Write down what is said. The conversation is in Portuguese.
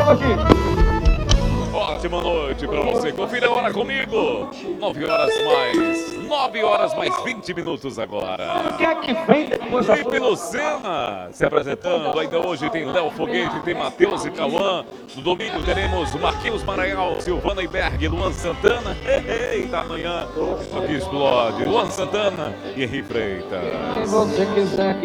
Ótima noite pra você. Confira a hora comigo. 9 horas mais 20 minutos agora. O que é que vem depois da Felipe Lucena se apresentando. Ainda hoje tem Léo Foguete, tem Matheus e Cauã. No domingo teremos Marquinhos Maranhão, Silvana Iberg, Luan Santana. Eita, amanhã aqui explode. Luan Santana e Henri Freitas. Se você quiser